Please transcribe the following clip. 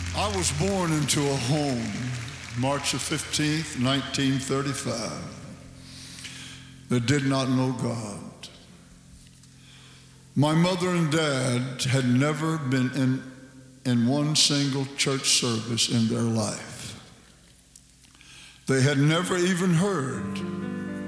I was born into a home, March the 15th, 1935, that did not know God. My mother and dad had never been in one single church service in their life. They had never even heard